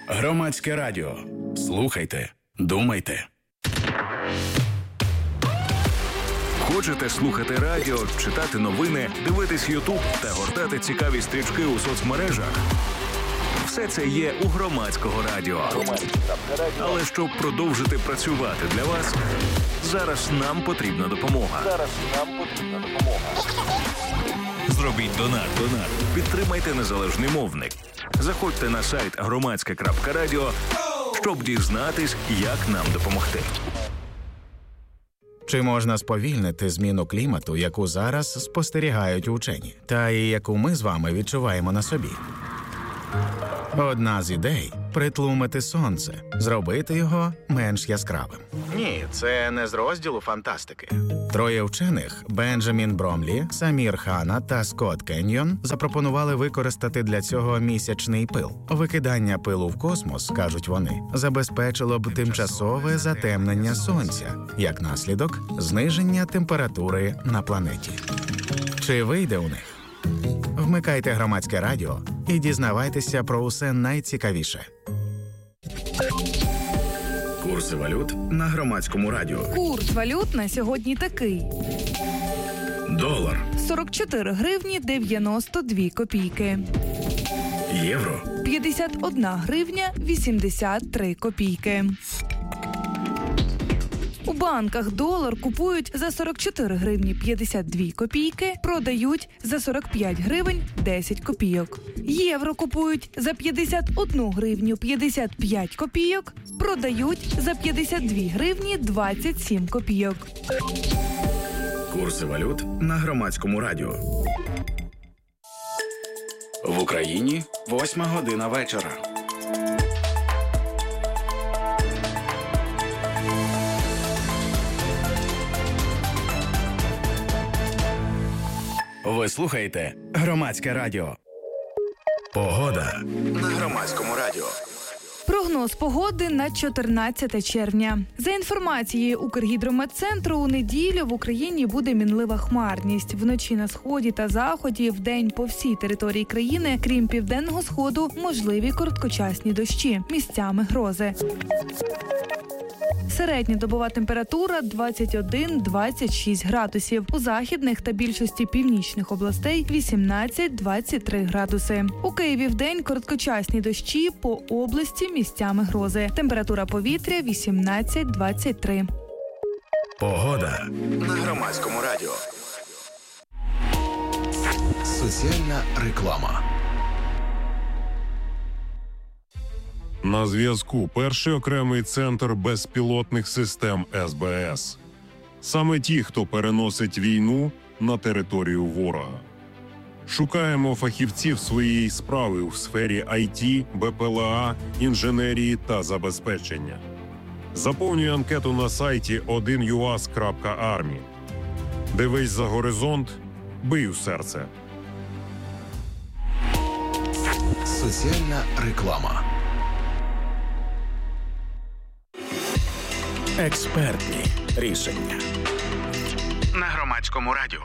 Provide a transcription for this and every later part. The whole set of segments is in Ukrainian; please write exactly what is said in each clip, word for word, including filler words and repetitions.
Громадське радіо. Слухайте, думайте. Хочете слухати радіо, читати новини, дивитись Ютуб та гортати цікаві стрічки у соцмережах? Все це є у Громадського радіо. Але щоб продовжити працювати для вас, зараз нам потрібна допомога. Зараз нам потрібна допомога. Зробіть донат. Донат. Підтримайте незалежний мовник. Заходьте на сайт громадське крапка радіо, щоб дізнатись, як нам допомогти. Чи можна сповільнити зміну клімату, яку зараз спостерігають учені, та і яку ми з вами відчуваємо на собі? Одна з ідей – притлумити сонце, зробити його менш яскравим. Ні, це не з розділу фантастики. Троє вчених – Бенджамін Бромлі, Самір Хана та Скотт Кеньйон – запропонували використати для цього місячний пил. Викидання пилу в космос, кажуть вони, забезпечило б тимчасове затемнення сонця, як наслідок – зниження температури на планеті. Чи вийде у них? Вмикайте Громадське радіо і дізнавайтеся про усе найцікавіше. Курси валют на Громадському радіо. Курс валют на сьогодні такий. Долар. сорок чотири гривні дев'яносто дві копійки. Євро. п'ятдесят одна гривня вісімдесят три копійки. У банках долар купують за сорок чотири гривні п'ятдесят дві копійки, продають за сорок п'ять гривень десять копійок. Євро купують за п'ятдесят одну гривню п'ятдесят п'ять копійок, продають за п'ятдесят дві гривні двадцять сім копійок. Курси валют на Громадському радіо. В Україні восьма година вечора. Ви слухаєте Громадське радіо. Погода на Громадському радіо. Прогноз погоди на чотирнадцяте червня. За інформацією Укргідрометцентру, у неділю в Україні буде мінлива хмарність. Вночі на сході та заході, вдень по всій території країни, крім південного сходу, можливі короткочасні дощі, місцями грози. Середня добова температура двадцять один - двадцять шість градусів. У західних та більшості північних областей вісімнадцять - двадцять три градуси. У Києві вдень короткочасні дощі, по області місцями грози. Температура повітря вісімнадцять - двадцять три. Погода на Громадському радіо. Соціальна реклама. На зв'язку перший окремий центр безпілотних систем ес бе ес. Саме ті, хто переносить війну на територію ворога. Шукаємо фахівців своєї справи у сфері ай ті, бе пе ел а, інженерії та забезпечення. Заповнюй анкету на сайті один ю ас крапка армі. Дивись за горизонт, бий у серце. Соціальна реклама. Експертні рішення на Громадському радіо.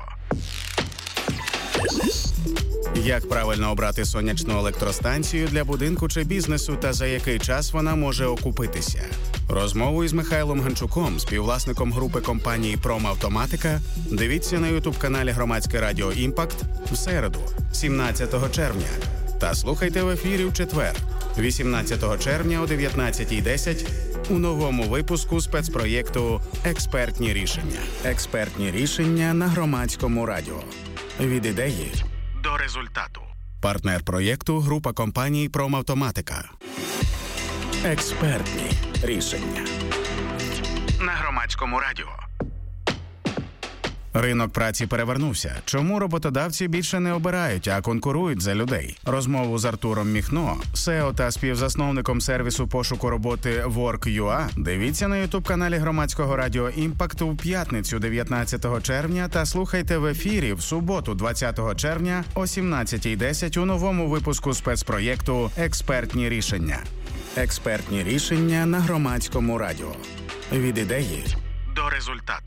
Як правильно обрати сонячну електростанцію для будинку чи бізнесу та за який час вона може окупитися? Розмову із Михайлом Ганчуком, співвласником групи компанії «Промавтоматика», дивіться на ютуб-каналі Громадське радіо «Імпакт» в середу, сімнадцятого червня. Та слухайте в ефірі в четвер, вісімнадцятого червня о дев'ятнадцятій десять у новому випуску спецпроєкту «Експертні рішення». Експертні рішення на Громадському радіо. Від ідеї До результату. Партнер проєкту – група компаній «Промавтоматика». Експертні рішення на Громадському радіо. Ринок праці перевернувся. Чому роботодавці більше не обирають, а конкурують за людей? Розмову з Артуром Міхно, сео та співзасновником сервісу пошуку роботи Work.ua, дивіться на ютуб-каналі Громадського радіо «Імпакт» у п'ятницю дев'ятнадцятого червня та слухайте в ефірі в суботу двадцятого червня о сімнадцятій десять у новому випуску спецпроєкту «Експертні рішення». Експертні рішення на Громадському радіо. Від ідеї до результату.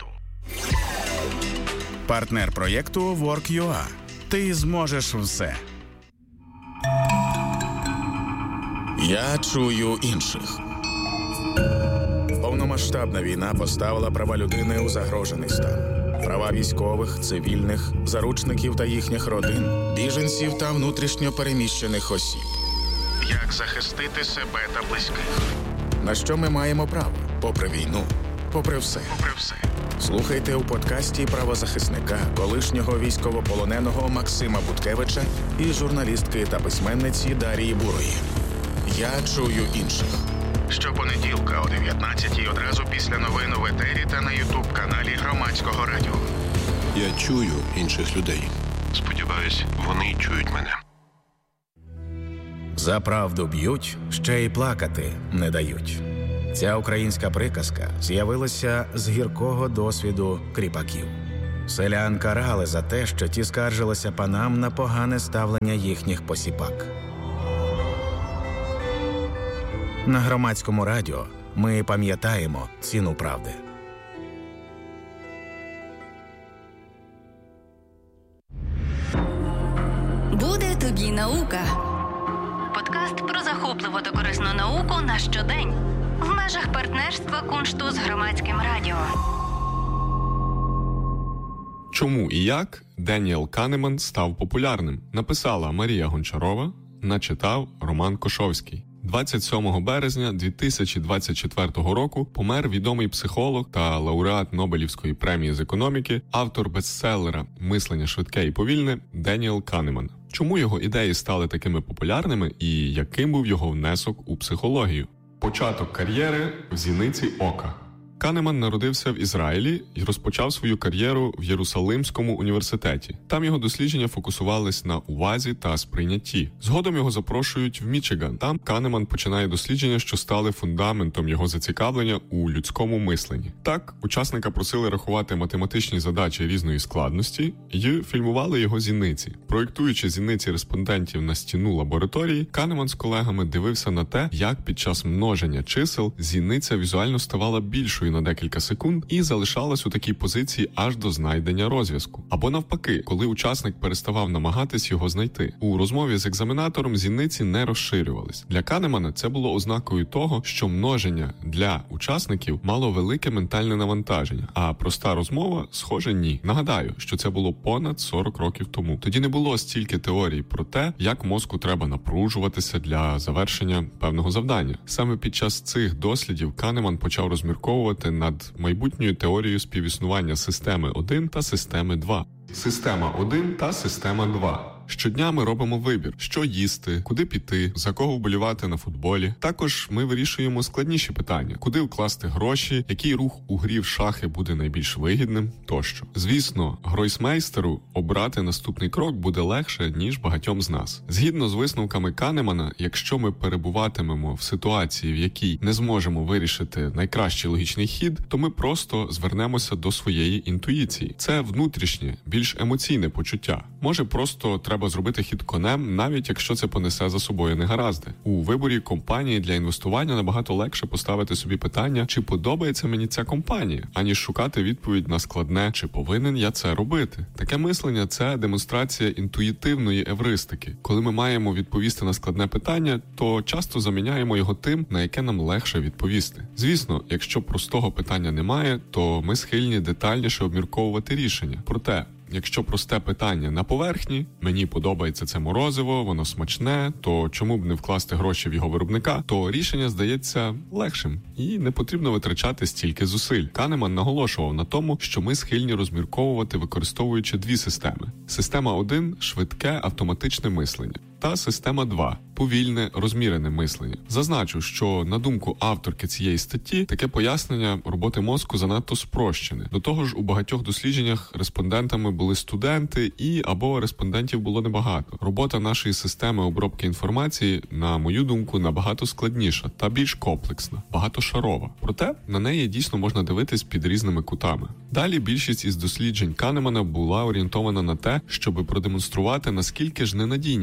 Партнер проєкту Work.ua. Ти зможеш все. Я чую інших. Повномасштабна війна поставила права людини у загрожений стан. Права військових, цивільних, заручників та їхніх родин, біженців та внутрішньо переміщених осіб. Як захистити себе та близьких? На що ми маємо право? Попри війну, попри все. Попри все. Слухайте у подкасті правозахисника, колишнього військовополоненого Максима Буткевича і журналістки та письменниці Дарії Бурої. Я чую інших. Щопонеділка о дев'ятнадцятій одразу після новин в етері та на ютуб-каналі Громадського радіо. Я чую інших людей. Сподіваюсь, вони чують мене. За правду б'ють, ще й плакати не дають. Ця українська приказка з'явилася з гіркого досвіду кріпаків. Селян карали за те, що ті скаржилися панам на погане ставлення їхніх посіпак. На Громадському радіо ми пам'ятаємо ціну правди. Буде тобі наука. Подкаст про захопливу та корисну науку на щодень. В межах партнерства Куншту з Громадським радіо. Чому і як Деніел Канеман став популярним? Написала Марія Гончарова, начитав Роман Кошовський. двадцять сьомого березня дві тисячі двадцять четвертого року помер відомий психолог та лауреат Нобелівської премії з економіки, автор бестселера «Мислення швидке і повільне» Деніел Канеман. Чому його ідеї стали такими популярними і яким був його внесок у психологію? Початок кар'єри в зіниці ока. Канеман народився в Ізраїлі і розпочав свою кар'єру в Єрусалимському університеті. Там його дослідження фокусувались на увазі та сприйнятті. Згодом його запрошують в Мічиган. Там Канеман починає дослідження, що стали фундаментом його зацікавлення у людському мисленні. Так, учасника просили рахувати математичні задачі різної складності і фільмували його зіниці. Проєктуючи зіниці респондентів на стіну лабораторії, Канеман з колегами дивився на те, як під час множення чисел зіниця візуально ставала більшою на декілька секунд і залишалась у такій позиції аж до знайдення розв'язку. Або навпаки, коли учасник переставав намагатись його знайти. У розмові з екзаменатором зіниці не розширювались. Для Канемана це було ознакою того, що множення для учасників мало велике ментальне навантаження, а проста розмова, схоже, ні. Нагадаю, що це було понад сорок років тому. Тоді не було стільки теорій про те, як мозку треба напружуватися для завершення певного завдання. Саме під час цих дослідів Канеман почав розмірковувати над майбутньою теорією співіснування системи один та системи два. Система один та система два. Щодня ми робимо вибір, що їсти, куди піти, за кого вболівати на футболі. Також ми вирішуємо складніші питання: куди вкласти гроші, який рух у грі в шахи буде найбільш вигідним, тощо. Звісно, гройсмейстеру обрати наступний крок буде легше, ніж багатьом з нас. Згідно з висновками Канемана, якщо ми перебуватимемо в ситуації, в якій не зможемо вирішити найкращий логічний хід, то ми просто звернемося до своєї інтуїції. Це внутрішнє, більш емоційне почуття. Може, просто треба зробити хід конем, навіть якщо це понесе за собою негаразди. У виборі компанії для інвестування набагато легше поставити собі питання, чи подобається мені ця компанія, аніж шукати відповідь на складне, чи повинен я це робити. Таке мислення – це демонстрація інтуїтивної евристики. Коли ми маємо відповісти на складне питання, то часто заміняємо його тим, на яке нам легше відповісти. Звісно, якщо простого питання немає, то ми схильні детальніше обмірковувати рішення. Проте, якщо просте питання на поверхні, мені подобається це морозиво, воно смачне, то чому б не вкласти гроші в його виробника, то рішення здається легшим і не потрібно витрачати стільки зусиль. Канеман наголошував на тому, що ми схильні розмірковувати, використовуючи дві системи. Система один – швидке автоматичне мислення. Та система два – повільне, розмірене мислення. Зазначу, що, на думку авторки цієї статті, таке пояснення роботи мозку занадто спрощене. До того ж, у багатьох дослідженнях респондентами були студенти і або респондентів було небагато. Робота нашої системи обробки інформації, на мою думку, набагато складніша та більш комплексна, багатошарова. Проте, на неї дійсно можна дивитись під різними кутами. Далі більшість із досліджень Канемана була орієнтована на те, щоб продемонструвати, наскільки ж ненадійні наші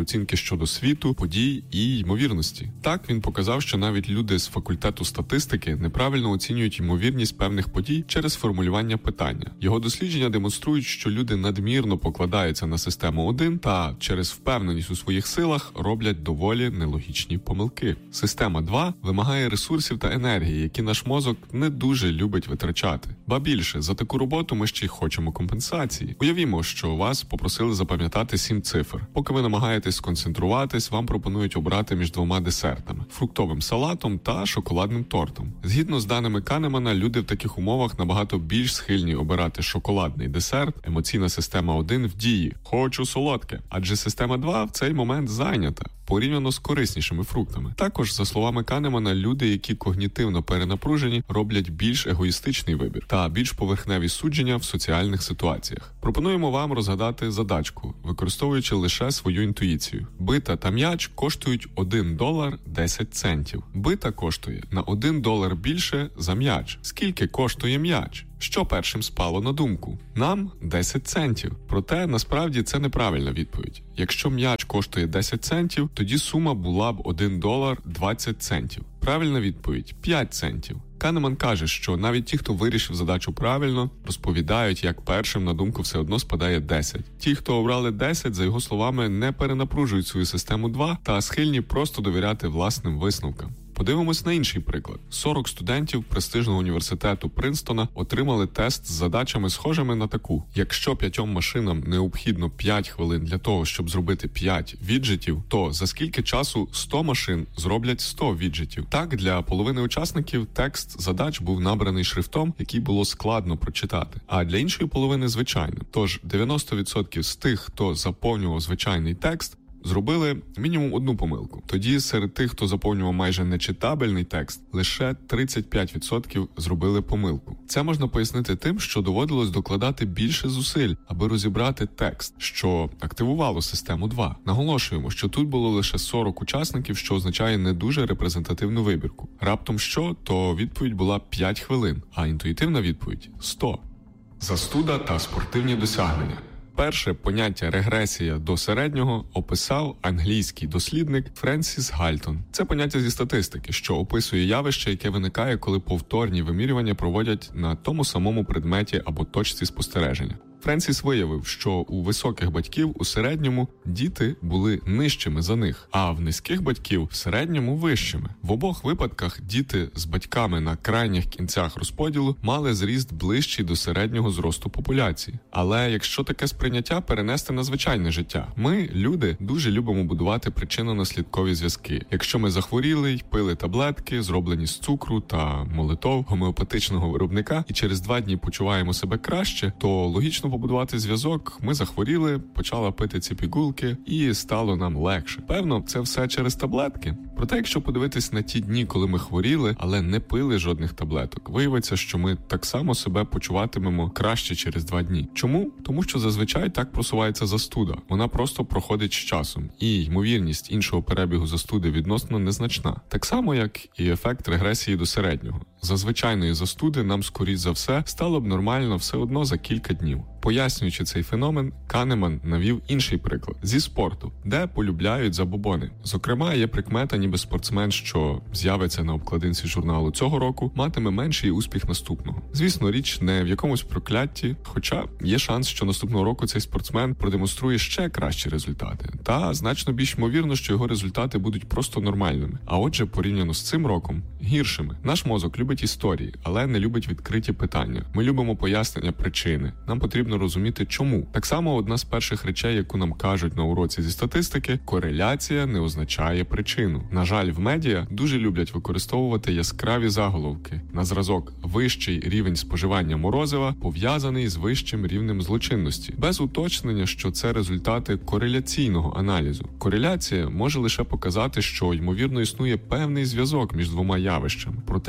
оцінки щодо світу, подій і ймовірності. Так, він показав, що навіть люди з факультету статистики неправильно оцінюють ймовірність певних подій через формулювання питання. Його дослідження демонструють, що люди надмірно покладаються на систему один та через впевненість у своїх силах роблять доволі нелогічні помилки. Система два вимагає ресурсів та енергії, які наш мозок не дуже любить витрачати. Ба більше, за таку роботу ми ще й хочемо компенсації. Уявімо, що вас попросили запам'ятати сім цифр. Поки ви намагаєтесь сконцентруватись, вам пропонують обрати між двома десертами – фруктовим салатом та шоколадним тортом. Згідно з даними Канемана, люди в таких умовах набагато більш схильні обирати шоколадний десерт, емоційна система один в дії – хочу солодке, адже система два в цей момент зайнята, порівняно з кориснішими фруктами. Також, за словами Канемана, люди, які когнітивно перенапружені, роблять більш егоїстичний вибір та більш поверхневі судження в соціальних ситуаціях. Пропонуємо вам розгадати задачку, використовуючи лише свою інтуїцію. Бита та м'яч коштують один долар десять центів. Бита коштує на один долар більше за м'яч. Скільки коштує м'яч? Що першим спало на думку? Нам десять центів. Проте, насправді, це неправильна відповідь. Якщо м'яч коштує десять центів, тоді сума була б один долар двадцять центів. Правильна відповідь – п'ять центів. Канеман каже, що навіть ті, хто вирішив задачу правильно, розповідають, як першим на думку все одно спадає десять. Ті, хто обрали десять, за його словами, не перенапружують свою систему два та схильні просто довіряти власним висновкам. Подивимось на інший приклад. сорок студентів престижного університету Принстона отримали тест з задачами, схожими на таку. Якщо п'ятьом машинам необхідно п'ять хвилин для того, щоб зробити п'ять віджитів, то за скільки часу сто машин зроблять сто віджитів? Так, для половини учасників текст задач був набраний шрифтом, який було складно прочитати, а для іншої половини – звичайно. Тож дев'яносто відсотків з тих, хто заповнював звичайний текст, зробили мінімум одну помилку. Тоді серед тих, хто заповнював майже нечитабельний текст, лише тридцять п'ять відсотків зробили помилку. Це можна пояснити тим, що доводилось докладати більше зусиль, аби розібрати текст, що активувало систему два. Наголошуємо, що тут було лише сорок учасників, що означає не дуже репрезентативну вибірку. Раптом що, то відповідь була п'ять хвилин, а інтуїтивна відповідь – сто. Застуда та спортивні досягнення. Перше поняття регресія до середнього описав англійський дослідник Френсіс Гальтон. Це поняття зі статистики, що описує явище, яке виникає, коли повторні вимірювання проводять на тому самому предметі або точці спостереження. Френсіс виявив, що у високих батьків у середньому діти були нижчими за них, а в низьких батьків в середньому вищими. В обох випадках діти з батьками на крайніх кінцях розподілу мали зріст ближчий до середнього зросту популяції. Але якщо таке сприйняття перенести на звичайне життя, ми, люди, дуже любимо будувати причинно-наслідкові зв'язки. Якщо ми захворіли й пили таблетки, зроблені з цукру та молитов гомеопатичного виробника, і через два дні почуваємо себе краще, то логічно побудувати зв'язок, ми захворіли, почали пити ці пігулки і стало нам легше. Певно, це все через таблетки. Проте, якщо подивитись на ті дні, коли ми хворіли, але не пили жодних таблеток, виявиться, що ми так само себе почуватимемо краще через два дні. Чому? Тому що зазвичай так просувається застуда. Вона просто проходить з часом. І ймовірність іншого перебігу застуди відносно незначна. Так само, як і ефект регресії до середнього. За звичайної застуди нам, скоріш за все, стало б нормально все одно за кілька днів. Пояснюючи цей феномен, Канеман навів інший приклад – зі спорту, де полюбляють забобони. Зокрема, є прикмета, ніби спортсмен, що з'явиться на обкладинці журналу цього року, матиме менший успіх наступного. Звісно, річ не в якомусь проклятті, хоча є шанс, що наступного року цей спортсмен продемонструє ще кращі результати. Та значно більш ймовірно, що його результати будуть просто нормальними. А отже, порівняно з цим роком – гіршими. Наш мозок любить історії, але не любить відкриті питання. Ми любимо пояснення причини. Нам потрібно розуміти, чому. Так само одна з перших речей, яку нам кажуть на уроці зі статистики – кореляція не означає причину. На жаль, в медіа дуже люблять використовувати яскраві заголовки. На зразок «вищий рівень споживання морозива пов'язаний з вищим рівнем злочинності», без уточнення, що це результати кореляційного аналізу. Кореляція може лише показати, що, ймовірно, існує певний зв'язок між двома явищами. Проте який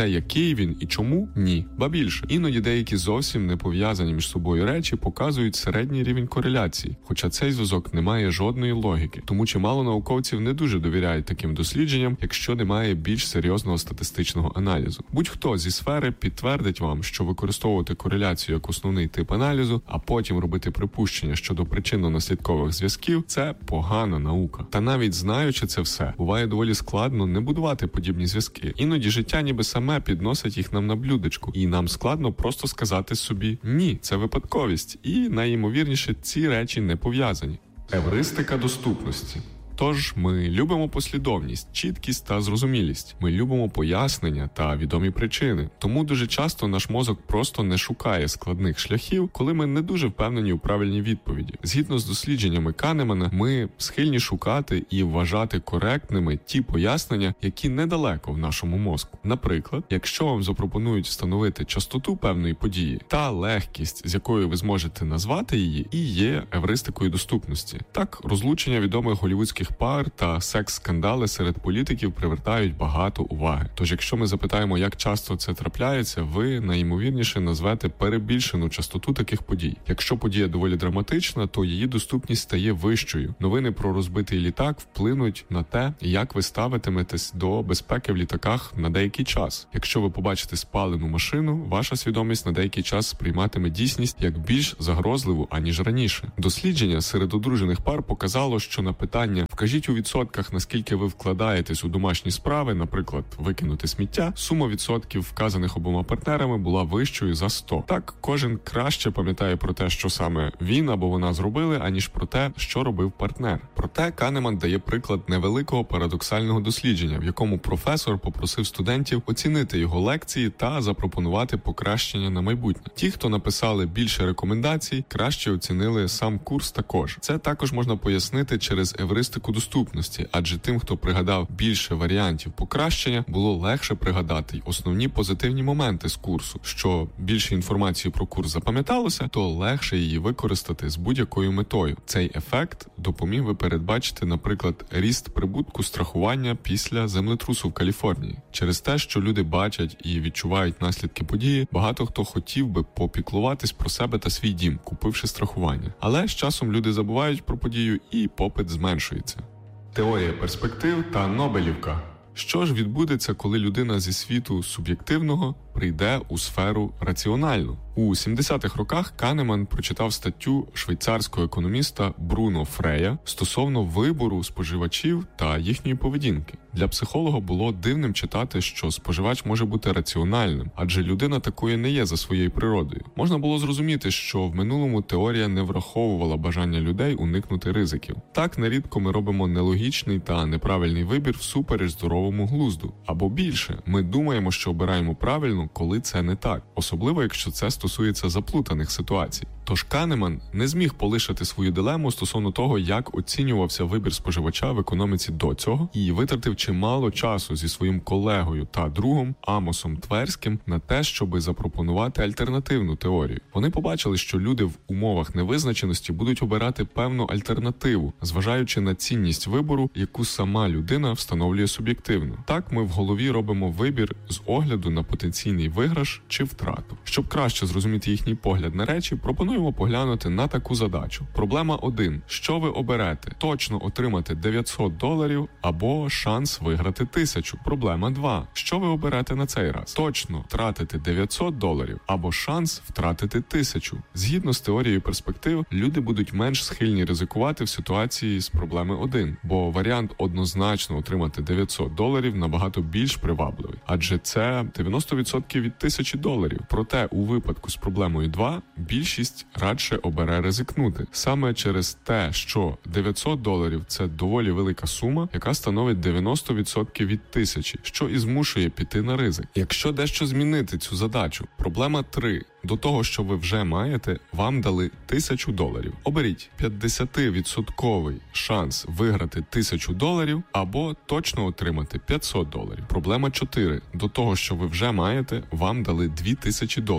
який він і чому? Ні. Ба більше. Іноді деякі зовсім не пов'язані між собою речі показують середній рівень кореляції, хоча цей зв'язок не має жодної логіки. Тому чимало науковців не дуже довіряють таким дослідженням, якщо немає більш серйозного статистичного аналізу. Будь-хто зі сфери підтвердить вам, що використовувати кореляцію як основний тип аналізу, а потім робити припущення щодо причинно-наслідкових зв'язків – це погана наука. Та навіть знаючи це все, буває доволі складно не будувати подібні зв'язки. Іноді життя ніби саме підносить їх нам на блюдечку, і нам складно просто сказати собі «ні, це випадковість», і найімовірніше ці речі не пов'язані. Евристика доступності. Тож ми любимо послідовність, чіткість та зрозумілість. Ми любимо пояснення та відомі причини. Тому дуже часто наш мозок просто не шукає складних шляхів, коли ми не дуже впевнені у правильній відповіді. Згідно з дослідженнями Канемана, ми схильні шукати і вважати коректними ті пояснення, які недалеко в нашому мозку. Наприклад, якщо вам запропонують встановити частоту певної події, та легкість, з якою ви зможете назвати її, і є евристикою доступності. Так, розлучення відомих голлівудських пар та секс-скандали серед політиків привертають багато уваги. Тож, якщо ми запитаємо, як часто це трапляється, ви найімовірніше назвете перебільшену частоту таких подій. Якщо подія доволі драматична, то її доступність стає вищою. Новини про розбитий літак вплинуть на те, як ви ставитиметесь до безпеки в літаках на деякий час. Якщо ви побачите спалену машину, ваша свідомість на деякий час сприйматиме дійсність як більш загрозливу, аніж раніше. Дослідження серед одружених пар показало, що на питання «Вкажіть у відсотках, наскільки ви вкладаєтесь у домашні справи, наприклад, викинути сміття», сума відсотків, вказаних обома партнерами, була вищою за сто. Так, кожен краще пам'ятає про те, що саме він або вона зробили, аніж про те, що робив партнер. Проте Канеман дає приклад невеликого парадоксального дослідження, в якому професор попросив студентів оцінити його лекції та запропонувати покращення на майбутнє. Ті, хто написали більше рекомендацій, краще оцінили сам курс також. Це також можна пояснити через евристику доступності, адже тим, хто пригадав більше варіантів покращення, було легше пригадати й основні позитивні моменти з курсу. Що більше інформації про курс запам'яталося, то легше її використати з будь-якою метою. Цей ефект допоміг би передбачити, наприклад, ріст прибутку страхування після землетрусу в Каліфорнії. Через те, що люди бачать і відчувають наслідки події, багато хто хотів би попіклуватись про себе та свій дім, купивши страхування. Але з часом люди забувають про подію і попит зменшується. Теорія перспектив та Нобелівка. Що ж відбудеться, коли людина зі світу суб'єктивного прийде у сферу раціональну? У сімдесятих роках Канеман прочитав статтю швейцарського економіста Бруно Фрея стосовно вибору споживачів та їхньої поведінки. Для психолога було дивним читати, що споживач може бути раціональним, адже людина такою не є за своєю природою. Можна було зрозуміти, що в минулому теорія не враховувала бажання людей уникнути ризиків. Так, нерідко ми робимо нелогічний та неправильний вибір всупереч здоровому глузду. Або більше, ми думаємо, що обираємо правильно, коли це не так. Особливо, якщо це стосується заплутаних ситуацій. Тож Канеман не зміг полишити свою дилему стосовно того, як оцінювався вибір споживача в економіці до цього, і витратив чимало часу зі своїм колегою та другом Амосом Тверським на те, щоб запропонувати альтернативну теорію. Вони побачили, що люди в умовах невизначеності будуть обирати певну альтернативу, зважаючи на цінність вибору, яку сама людина встановлює суб'єктивно. Так ми в голові робимо вибір з огляду на потенційний виграш чи втрату. Щоб краще зрозуміти їхній погляд на речі, пропоную поглянути на таку задачу. Проблема один. Що ви оберете? Точно отримати дев'ятсот доларів або шанс виграти тисячу. Проблема два. Що ви оберете на цей раз? Точно втратити дев'ятсот доларів або шанс втратити тисячу. Згідно з теорією перспектив, люди будуть менш схильні ризикувати в ситуації з проблеми один, бо варіант однозначно отримати дев'ятсот доларів набагато більш привабливий, адже це дев'яносто відсотків від тисячі доларів. Проте у випадку з проблемою два більшість радше обере ризикнути. Саме через те, що дев'ятсот доларів – це доволі велика сума, яка становить дев'яносто відсотків від тисячі, що і змушує піти на ризик. Якщо дещо змінити цю задачу, проблема три. До того, що ви вже маєте, вам дали тисячу доларів. Оберіть п'ятдесятивідсотковий шанс виграти тисячу доларів або точно отримати п'ятсот доларів. Проблема чотири. До того, що ви вже маєте, вам дали дві тисячі доларів.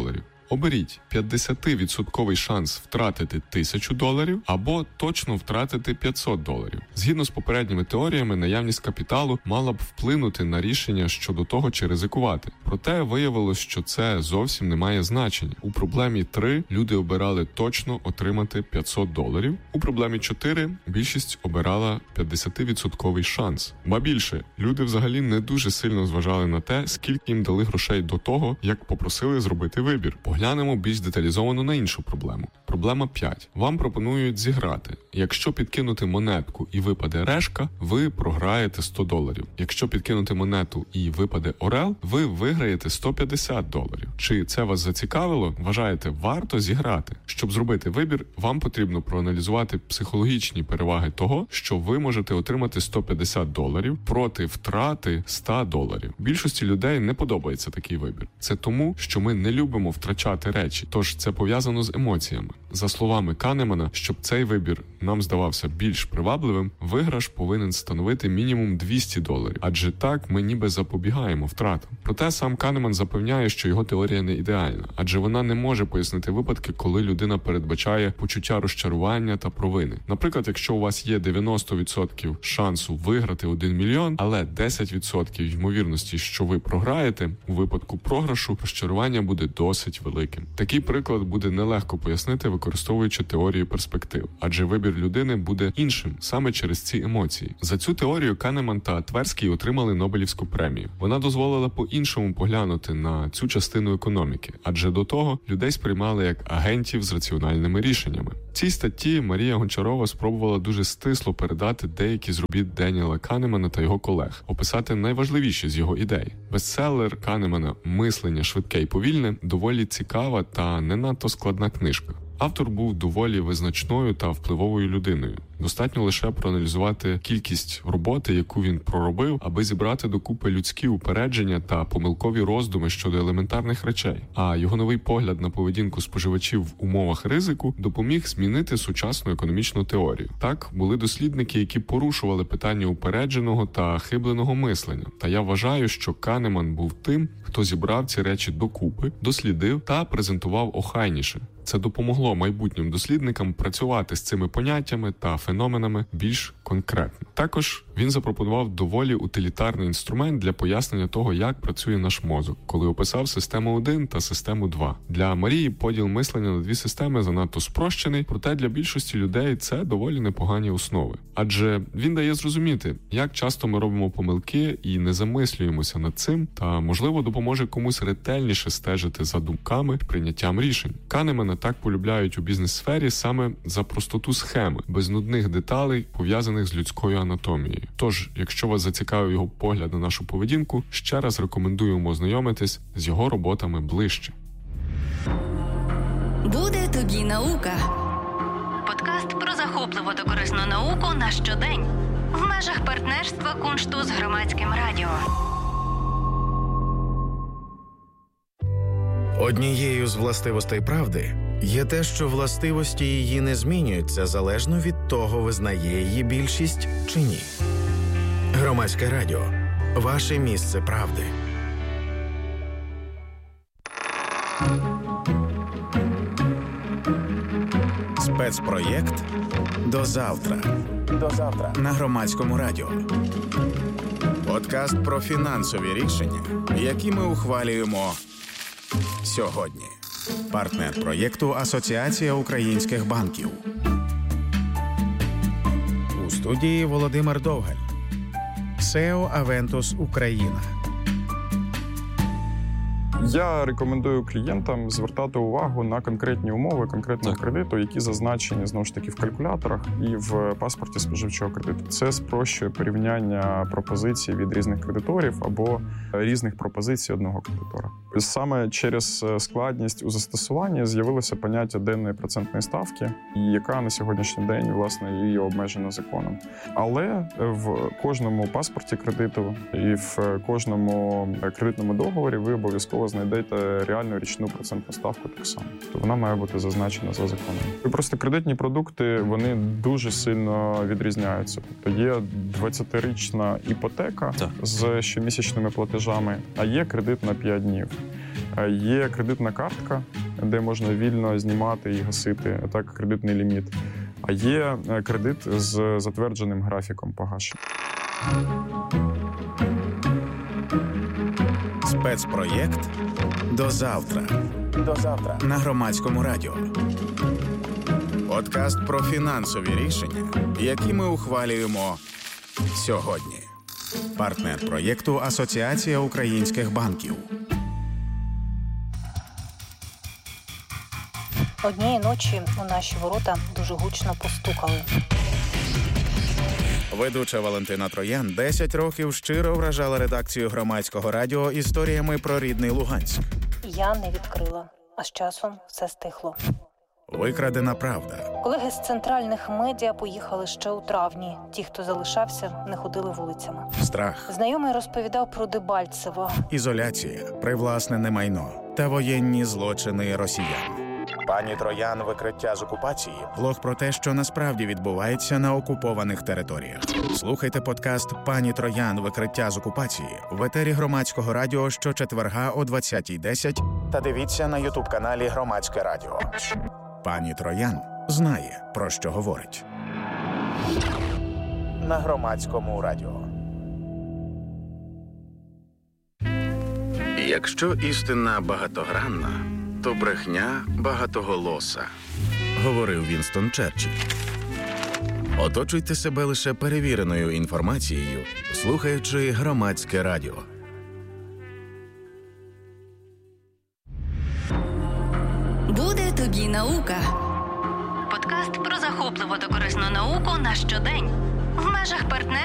Оберіть п'ятдесят відсотків шанс втратити тисячу доларів або точно втратити п'ятсот доларів. Згідно з попередніми теоріями, наявність капіталу мала б вплинути на рішення щодо того, чи ризикувати. Проте виявилось, що це зовсім не має значення. У проблемі три люди обирали точно отримати п'ятсот доларів. У проблемі чотири більшість обирала п'ятдесят відсотків шанс. Ба більше, люди взагалі не дуже сильно зважали на те, скільки їм дали грошей до того, як попросили зробити вибір. Поглянемо більш деталізовано на іншу проблему. Проблема п'ять. Вам пропонують зіграти. Якщо підкинути монетку і випаде решка, ви програєте сто доларів. Якщо підкинути монету і випаде орел, ви виграєте сто п'ятдесят доларів. Чи це вас зацікавило? Вважаєте, варто зіграти? Щоб зробити вибір, вам потрібно проаналізувати психологічні переваги того, що ви можете отримати сто п'ятдесят доларів проти втрати сто доларів. Більшості людей не подобається такий вибір. Це тому, що ми не любимо втрачати речі, тож це пов'язано з емоціями. За словами Канемана, щоб цей вибір нам здавався більш привабливим, виграш повинен становити мінімум двісті доларів, адже так ми ніби запобігаємо втратам. Проте сам Канеман запевняє, що його теорія не ідеальна, адже вона не може пояснити випадки, коли людина передбачає почуття розчарування та провини. Наприклад, якщо у вас є дев'яносто відсотків шансу виграти один мільйон, але десять відсотків ймовірності, що ви програєте, у випадку програшу розчарування буде досить великим. Такий приклад буде нелегко пояснити, використовуючи теорію перспектив, адже вибір людини буде іншим саме через ці емоції. За цю теорію Канеман та Тверський отримали Нобелівську премію. Вона дозволила по-іншому поглянути на цю частину економіки, адже до того людей сприймали як агентів з раціональними рішеннями. В цій статті Марія Гончарова спробувала дуже стисло передати деякі з робіт Деніела Канемана та його колег, описати найважливіші з його ідей. Бестселер Канемана «Мислення швидке і повільне» доволі цікава та не надто складна книжка. Автор був доволі визначною та впливовою людиною. Достатньо лише проаналізувати кількість роботи, яку він проробив, аби зібрати докупи людські упередження та помилкові роздуми щодо елементарних речей. А його новий погляд на поведінку споживачів в умовах ризику допоміг змінити сучасну економічну теорію. Так, були дослідники, які порушували питання упередженого та хибленого мислення. Та я вважаю, що Канеман був тим, хто зібрав ці речі докупи, дослідив та презентував охайніше. Це допомогло майбутнім дослідникам працювати з цими поняттями та феноменами більш конкретно. Також він запропонував доволі утилітарний інструмент для пояснення того, як працює наш мозок, коли описав систему один та систему два. Для Марії поділ мислення на дві системи занадто спрощений, проте для більшості людей це доволі непогані основи. Адже він дає зрозуміти, як часто ми робимо помилки і не замислюємося над цим, та, можливо, допоможе комусь ретельніше стежити за думками і прийняттям рішень. Канемана так полюбляють у бізнес-сфері саме за простоту схеми, без нудних деталей, пов'язаних з людською анатомією. Тож, якщо вас зацікавив його погляд на нашу поведінку, ще раз рекомендуємо ознайомитись з його роботами ближче. Буде тобі наука. Подкаст про захопливу та корисну науку на щодень. В межах партнерства Куншту з Громадським радіо. Однією з властивостей правди є те, що властивості її не змінюються залежно від того, визнає її більшість чи ні. Громадське радіо. Ваше місце правди. Спецпроєкт «До завтра». До завтра на Громадському радіо. Подкаст про фінансові рішення, які ми ухвалюємо сьогодні. Партнер проєкту Асоціація українських банків. У студії Володимир Довгаль. сео Авентус Україна. Я рекомендую клієнтам звертати увагу на конкретні умови конкретного так. кредиту, які зазначені, знову ж таки, в калькуляторах і в паспорті споживчого кредиту. Це спрощує порівняння пропозицій від різних кредиторів або різних пропозицій одного кредитора. Саме через складність у застосуванні з'явилося поняття денної процентної ставки, яка на сьогоднішній день, власне, її обмежена законом. Але в кожному паспорті кредиту і в кожному кредитному договорі ви обов'язково знайдете реальну річну процентну ставку так само. То вона має бути зазначена за законом. І просто кредитні продукти, вони дуже сильно відрізняються. Тобто є двадцятирічна іпотека так. з щомісячними платежами, а є кредит на п'ять днів. Є кредитна картка, де можна вільно знімати і гасити так кредитний ліміт. А є кредит з затвердженим графіком погашення. Спецпроєкт «До завтра». До завтра на Громадському радіо. Подкаст про фінансові рішення, які ми ухвалюємо сьогодні. Партнер проєкту Асоціація українських банків. Однієї ночі у наші ворота дуже гучно постукали. Ведуча Валентина Троян десять років щиро вражала редакцію Громадського радіо історіями про рідний Луганськ. Я не відкрила, а з часом все стихло. Викрадена правда. Колеги з центральних медіа поїхали ще у травні. Ті, хто залишався, не ходили вулицями. Страх. Знайомий розповідав про Дебальцево. Ізоляція, привласнене майно та воєнні злочини росіян. Пані Троян. Викриття з окупації. Блог про те, що насправді відбувається на окупованих територіях. Слухайте подкаст «Пані Троян. Викриття з окупації» в етері Громадського радіо щочетверга о двадцятій десять та дивіться на ютуб-каналі Громадське радіо. Пані Троян знає, про що говорить. На Громадському радіо. Якщо істина багатогранна, то брехня багатоголоса, говорив Вінстон Черчилль. Оточуйте себе лише перевіреною інформацією, слухаючи Громадське радіо. Буде тобі наука. Подкаст про захопливу та корисну науку на щодень. В межах партнерства